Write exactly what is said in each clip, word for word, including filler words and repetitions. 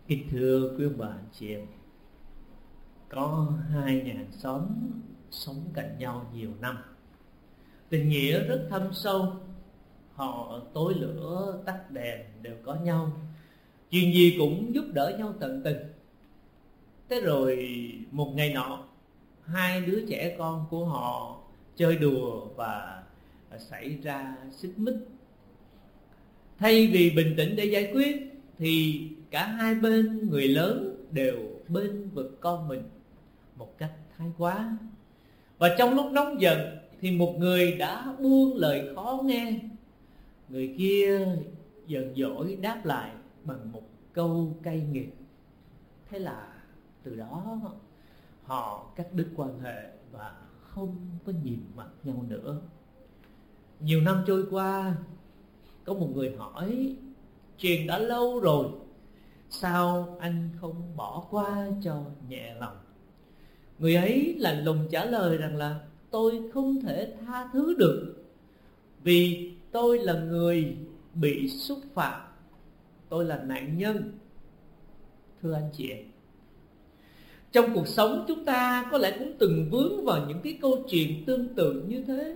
Kính thưa quý bà anh chị em, có hai nhà hàng xóm sống cạnh nhau nhiều năm, tình nghĩa rất thâm sâu. Họ tối lửa tắt đèn đều có nhau, chuyện gì cũng giúp đỡ nhau tận tình. Thế rồi một ngày nọ, hai đứa trẻ con của họ chơi đùa và xảy ra xích mích. Thay vì bình tĩnh để giải quyết thì cả hai bên, người lớn đều bên vực con mình một cách thái quá. Và trong lúc nóng giận thì một người đã buông lời khó nghe, người kia giận dỗi đáp lại bằng một câu cay nghiệt. Thế là từ đó họ cắt đứt quan hệ và không có nhìn mặt nhau nữa. Nhiều năm trôi qua, có một người hỏi: chuyện đã lâu rồi, sao anh không bỏ qua cho nhẹ lòng? Người ấy lạnh lùng trả lời rằng là: tôi không thể tha thứ được, vì tôi là người bị xúc phạm, tôi là nạn nhân. Thưa anh chị em, trong cuộc sống chúng ta có lẽ cũng từng vướng vào những cái câu chuyện tương tự như thế.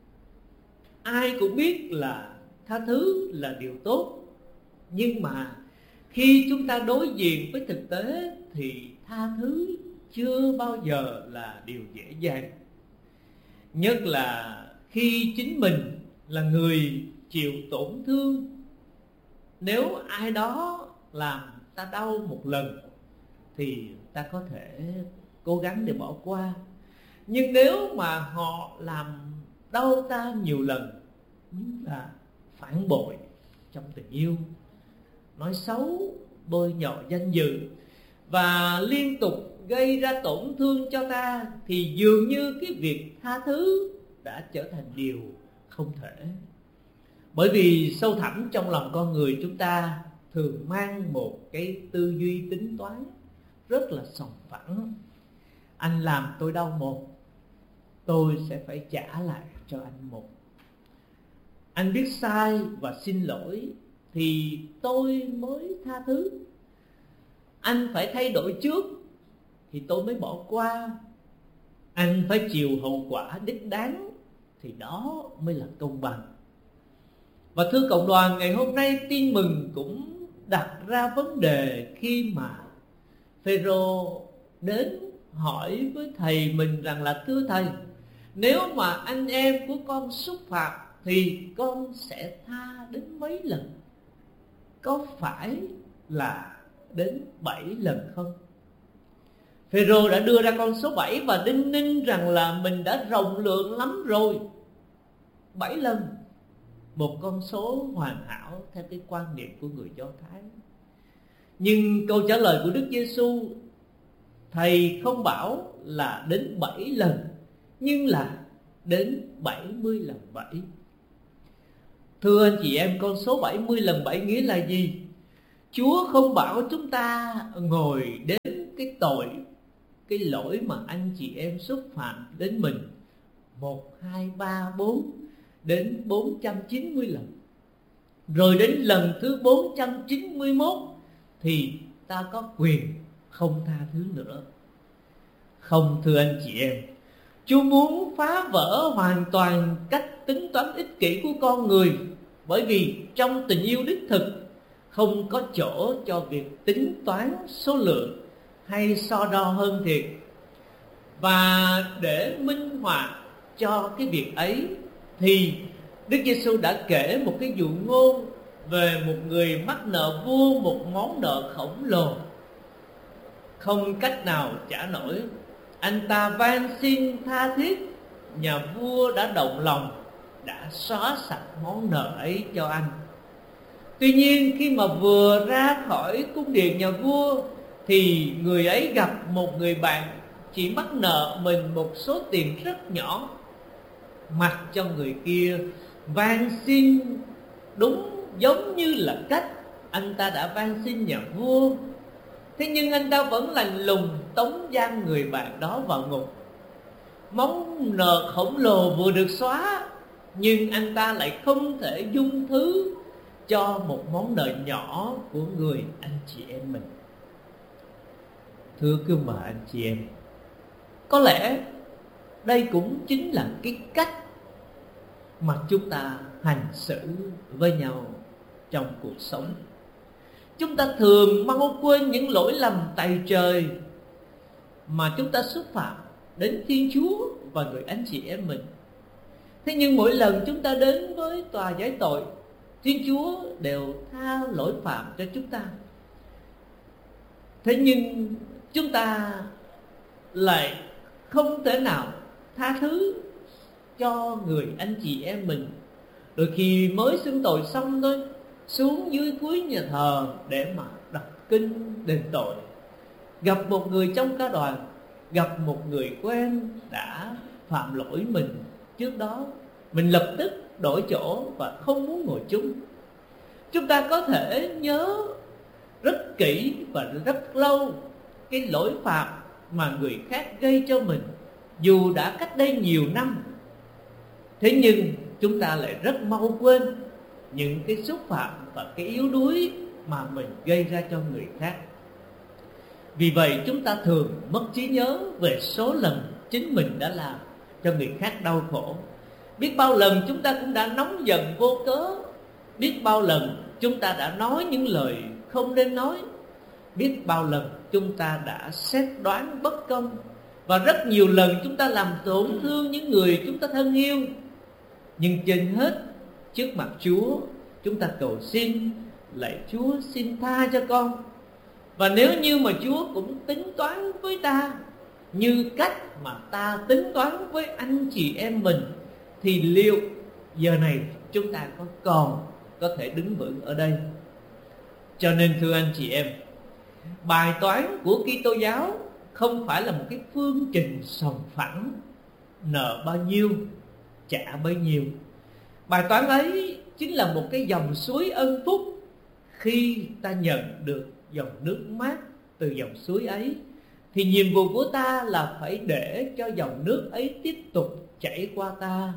Ai cũng biết là tha thứ là điều tốt, nhưng mà khi chúng ta đối diện với thực tế thì tha thứ chưa bao giờ là điều dễ dàng. Nhất là khi chính mình là người chịu tổn thương. Nếu ai đó làm ta đau một lần thì ta có thể cố gắng để bỏ qua. Nhưng nếu mà họ làm đau ta nhiều lần, như là phản bội trong tình yêu, nói xấu, bôi nhọ danh dự và liên tục gây ra tổn thương cho ta, thì dường như cái việc tha thứ đã trở thành điều không thể. Bởi vì sâu thẳm trong lòng con người chúng ta thường mang một cái tư duy tính toán rất là sòng phẳng. Anh làm tôi đau một, tôi sẽ phải trả lại cho anh một. Anh biết sai và xin lỗi thì tôi mới tha thứ. Anh phải thay đổi trước thì tôi mới bỏ qua. Anh phải chịu hậu quả đích đáng thì đó mới là công bằng. Và thưa cộng đoàn, ngày hôm nay Tin Mừng cũng đặt ra vấn đề khi mà Phêrô đến hỏi với thầy mình rằng là: thưa thầy, nếu mà anh em của con xúc phạm thì con sẽ tha đến mấy lần? Có phải là đến bảy lần không? Phêrô đã đưa ra con số bảy và đinh ninh rằng là mình đã rộng lượng lắm rồi. Bảy lần, một con số hoàn hảo theo cái quan niệm của người Do Thái. Nhưng câu trả lời của Đức Giêsu, thầy không bảo là đến bảy lần, nhưng là đến bảy mươi lần bảy. Thưa anh chị em, con số bảy mươi lần bảy nghĩa là gì? Chúa không bảo chúng ta ngồi đến cái tội, cái lỗi mà anh chị em xúc phạm đến mình một, hai, ba, bốn đến bốn trăm chín mươi lần. Rồi đến lần thứ bốn trăm chín mươi mốt thì ta có quyền không tha thứ nữa. Không, thưa anh chị em, Chúa muốn phá vỡ hoàn toàn cách tính toán ích kỷ của con người. Bởi vì trong tình yêu đích thực không có chỗ cho việc tính toán số lượng hay so đo hơn thiệt. Và để minh họa cho cái việc ấy thì Đức Giêsu đã kể một cái dụ ngôn về một người mắc nợ vua một món nợ khổng lồ, không cách nào trả nổi. Anh ta van xin tha thiết, nhà vua đã động lòng, đã xóa sạch món nợ ấy cho anh. Tuy nhiên khi mà vừa ra khỏi cung điện nhà vua thì người ấy gặp một người bạn chỉ mắc nợ mình một số tiền rất nhỏ. Mặc cho người kia van xin đúng giống như là cách anh ta đã van xin nhà vua, thế nhưng anh ta vẫn lạnh lùng tống giam người bạn đó vào ngục. Món nợ khổng lồ vừa được xóa, nhưng anh ta lại không thể dung thứ cho một món nợ nhỏ của người anh chị em mình. Thưa quý bà anh chị em, có lẽ đây cũng chính là cái cách mà chúng ta hành xử với nhau trong cuộc sống. Chúng ta thường mau quên những lỗi lầm tày trời mà chúng ta xúc phạm đến Thiên Chúa và người anh chị em mình. Thế nhưng mỗi lần chúng ta đến với tòa giải tội, Thiên Chúa đều tha lỗi phạm cho chúng ta. Thế nhưng chúng ta lại không thể nào tha thứ cho người anh chị em mình. Đôi khi mới xưng tội xong thôi, xuống dưới cuối nhà thờ để mà đọc kinh đền tội, gặp một người trong ca đoàn, gặp một người quen đã phạm lỗi mình trước đó, mình lập tức đổi chỗ và không muốn ngồi chung. Chúng ta có thể nhớ rất kỹ và rất lâu cái lỗi phạm mà người khác gây cho mình, dù đã cách đây nhiều năm. Thế nhưng chúng ta lại rất mau quên những cái xúc phạm và cái yếu đuối mà mình gây ra cho người khác. Vì vậy chúng ta thường mất trí nhớ về số lần chính mình đã làm cho người khác đau khổ. Biết bao lần chúng ta cũng đã nóng giận vô cớ. Biết bao lần chúng ta đã nói những lời không nên nói. Biết bao lần chúng ta đã xét đoán bất công. Và rất nhiều lần chúng ta làm tổn thương những người chúng ta thân yêu. Nhưng trên hết, trước mặt Chúa, chúng ta cầu xin: lạy Chúa, xin tha cho con. Và nếu như mà Chúa cũng tính toán với ta như cách mà ta tính toán với anh chị em mình, thì liệu giờ này chúng ta có còn có thể đứng vững ở đây? Cho nên thưa anh chị em, bài toán của Kitô giáo không phải là một cái phương trình sòng phẳng, nợ bao nhiêu trả bấy nhiêu. Bài toán ấy chính là một cái dòng suối ân phúc. Khi ta nhận được dòng nước mát từ dòng suối ấy, thì nhiệm vụ của ta là phải để cho dòng nước ấy tiếp tục chảy qua ta,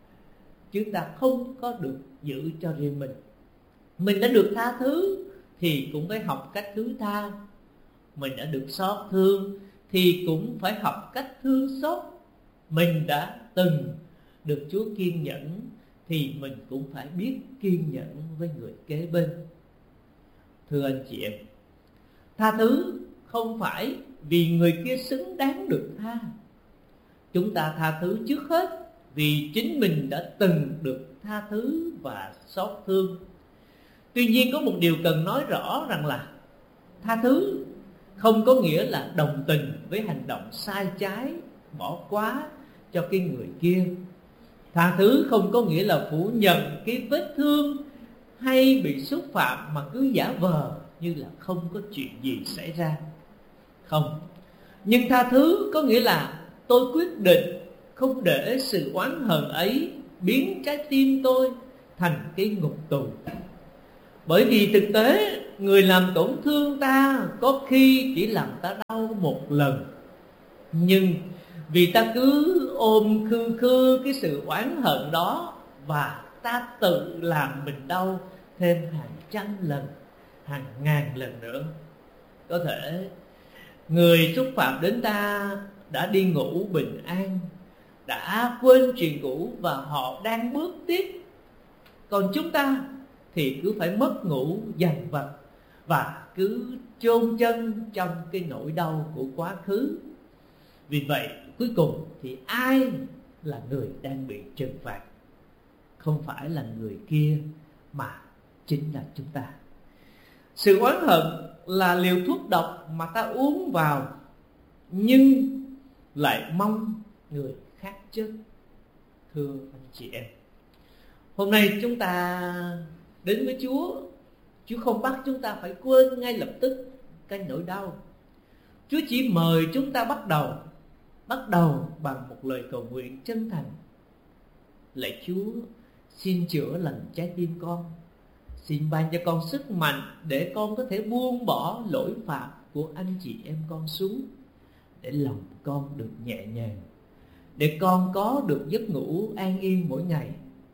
chứ ta không có được giữ cho riêng mình. Mình đã được tha thứ thì cũng phải học cách thứ tha. Mình đã được xót thương thì cũng phải học cách thương xót. Mình đã từng được Chúa kiên nhẫn thì mình cũng phải biết kiên nhẫn với người kế bên. Thưa anh chị em, tha thứ không phải vì người kia xứng đáng được tha. Chúng ta tha thứ trước hết vì chính mình đã từng được tha thứ và xót thương. Tuy nhiên có một điều cần nói rõ rằng là tha thứ không có nghĩa là đồng tình với hành động sai trái, bỏ quá cho cái người kia. Tha thứ không có nghĩa là phủ nhận cái vết thương hay bị xúc phạm mà cứ giả vờ như là không có chuyện gì xảy ra. Không. Nhưng tha thứ có nghĩa là tôi quyết định không để sự oán hờn ấy biến trái tim tôi thành cái ngục tù. Bởi vì thực tế người làm tổn thương ta có khi chỉ làm ta đau một lần, nhưng vì ta cứ ôm khư khư cái sự oán hận đó, và ta tự làm mình đau thêm hàng trăm lần, hàng ngàn lần nữa. Có thể người xúc phạm đến ta đã đi ngủ bình an, đã quên chuyện cũ và họ đang bước tiếp. Còn chúng ta thì cứ phải mất ngủ dằn vặt và cứ chôn chân trong cái nỗi đau của quá khứ. Vì vậy cuối cùng thì ai là người đang bị trừng phạt? Không phải là người kia mà chính là chúng ta. Sự oán hận là liều thuốc độc mà ta uống vào nhưng lại mong người khác chết. Thưa anh chị em, hôm nay chúng ta đến với Chúa, Chúa không bắt chúng ta phải quên ngay lập tức cái nỗi đau. Chúa chỉ mời chúng ta bắt đầu Bắt đầu bằng một lời cầu nguyện chân thành: lạy Chúa, xin chữa lành trái tim con. Xin ban cho con sức mạnh để con có thể buông bỏ lỗi phạm của anh chị em con xuống, để lòng con được nhẹ nhàng, để con có được giấc ngủ an yên mỗi ngày.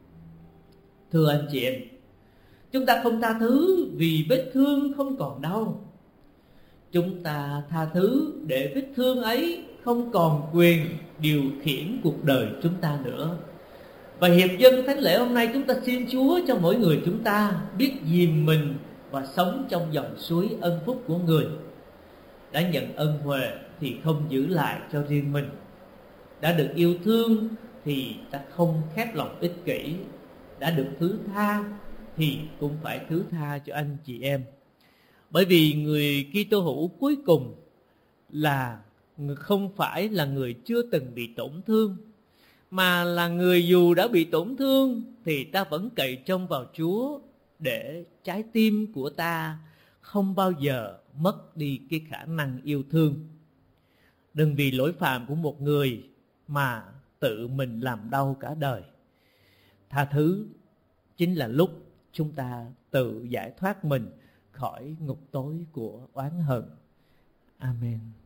Thưa anh chị em, chúng ta không tha thứ vì vết thương không còn đau. chúng ta tha thứ để vết thương ấy không còn quyền điều khiển cuộc đời chúng ta nữa. Và hiệp dân thánh lễ hôm nay chúng ta xin Chúa cho mỗi người chúng ta biết dìm mình và sống trong dòng suối ân phúc của người. Đã nhận ân huệ thì không giữ lại cho riêng mình. Đã được yêu thương thì ta không khép lòng ích kỷ. Đã được thứ tha thì cũng phải thứ tha cho anh chị em. Bởi vì người Kitô hữu cuối cùng là không phải là người chưa từng bị tổn thương, mà là người dù đã bị tổn thương thì ta vẫn cậy trông vào Chúa để trái tim của ta không bao giờ mất đi cái khả năng yêu thương. Đừng vì lỗi phạm của một người mà tự mình làm đau cả đời. Tha thứ chính là lúc chúng ta tự giải thoát mình khỏi ngục tối của oán hận. Amen.